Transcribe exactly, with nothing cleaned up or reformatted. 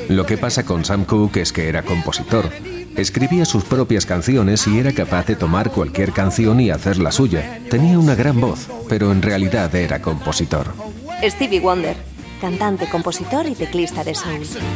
Lo que pasa con Sam Cooke es que era compositor. Escribía sus propias canciones y era capaz de tomar cualquier canción y hacerla suya. Tenía una gran voz, pero en realidad era compositor. Stevie Wonder, cantante, compositor y teclista de soul.